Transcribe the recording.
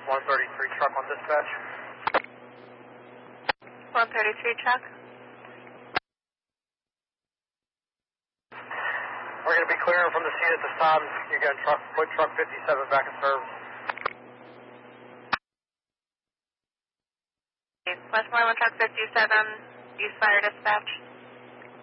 133 truck on dispatch. 133 truck. We're going to be clearing from the scene at this time. You're getting put truck 57 back in service. Westmoreland truck 57, use fire dispatch.